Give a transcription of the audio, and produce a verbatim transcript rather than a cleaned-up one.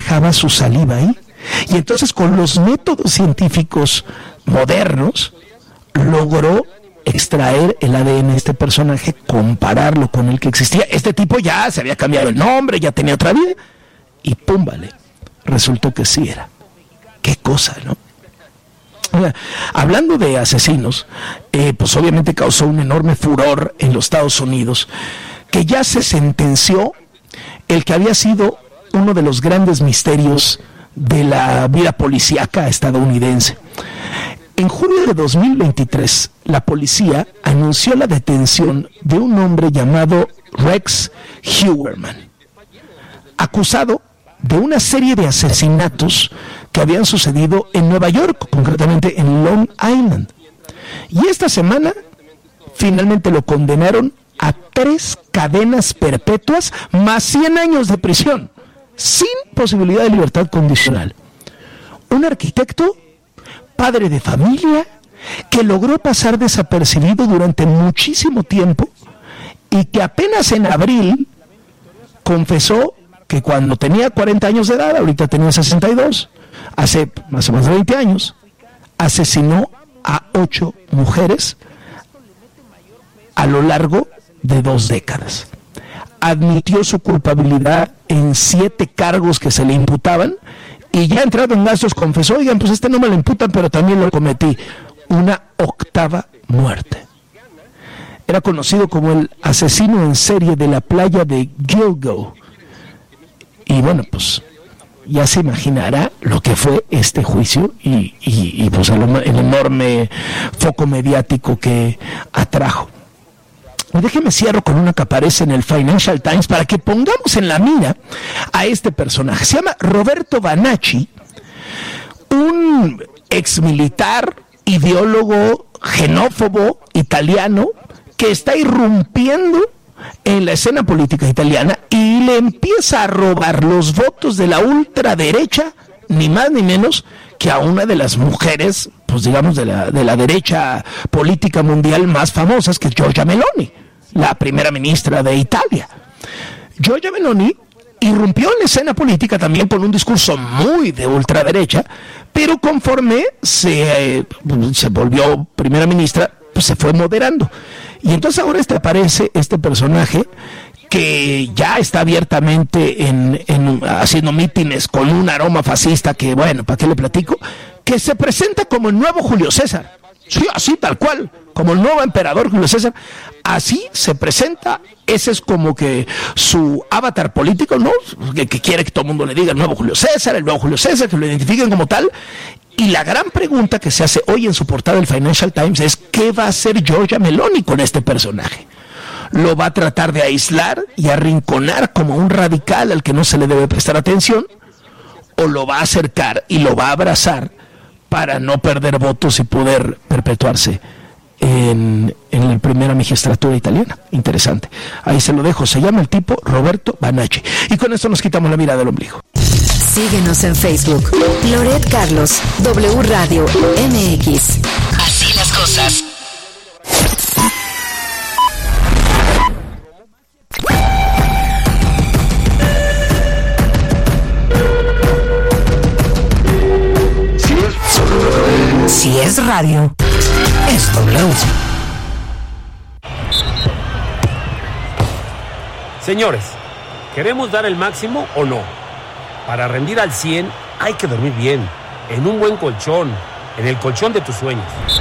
dejaba su saliva ahí. Y entonces con los métodos científicos modernos logró extraer el A D N de este personaje, compararlo con el que existía. Este tipo ya se había cambiado el nombre, ya tenía otra vida, y pum, vale, resultó que sí era. Qué cosa, ¿no? Mira, hablando de asesinos, eh, pues obviamente causó un enorme furor en los Estados Unidos, que ya se sentenció el que había sido uno de los grandes misterios de la vida policíaca estadounidense. En julio de dos mil veintitrés, la policía anunció la detención de un hombre llamado Rex Heuermann, acusado de una serie de asesinatos que habían sucedido en Nueva York, concretamente en Long Island. Y esta semana finalmente lo condenaron a tres cadenas perpetuas más cien años de prisión, sin posibilidad de libertad condicional. Un arquitecto, padre de familia, que logró pasar desapercibido durante muchísimo tiempo y que apenas en abril confesó que cuando tenía cuarenta años de edad, ahorita tenía sesenta y dos, hace más o menos veinte años, asesinó a ocho mujeres a lo largo de dos décadas. Admitió su culpabilidad en siete cargos que se le imputaban y ya entrado en gastos confesó, oigan, pues este no me lo imputan, pero también lo cometí. Una octava muerte. Era conocido como el asesino en serie de la playa de Gilgo. Y bueno, pues ya se imaginará lo que fue este juicio y, y, y pues el, el enorme foco mediático que atrajo. Y déjeme cierro con una que aparece en el Financial Times para que pongamos en la mira a este personaje. Se llama Roberto Banacci, un exmilitar, ideólogo, xenófobo italiano que está irrumpiendo en la escena política italiana y le empieza a robar los votos de la ultraderecha, ni más ni menos que a una de las mujeres, pues digamos, de la, de la derecha política mundial más famosas, que es Giorgia Meloni, la primera ministra de Italia. Giorgia Meloni irrumpió en la escena política también con un discurso muy de ultraderecha, pero conforme se, eh, se volvió primera ministra, pues se fue moderando. Y entonces ahora este aparece este personaje que ya está abiertamente en, en haciendo mítines con un aroma fascista que, bueno, ¿para qué le platico? Que se presenta como el nuevo Julio César. Sí, así tal cual, como el nuevo emperador Julio César. Así se presenta, ese es como que su avatar político, ¿no? Que, que quiere que todo el mundo le diga el nuevo Julio César, el nuevo Julio César, que lo identifiquen como tal. Y la gran pregunta que se hace hoy en su portada del Financial Times es ¿qué va a hacer Giorgia Meloni con este personaje? ¿Lo va a tratar de aislar y arrinconar como un radical al que no se le debe prestar atención? ¿O lo va a acercar y lo va a abrazar para no perder votos y poder perpetuarse en, en la primera magistratura italiana? Interesante. Ahí se lo dejo. Se llama el tipo Roberto Banacci. Y con esto nos quitamos la mirada del ombligo. Síguenos en Facebook. Loret Carlos, W Radio M X. Así las cosas. Si es radio, es W. Señores, ¿queremos dar el máximo o no? Para rendir al cien hay que dormir bien, en un buen colchón, en el colchón de tus sueños.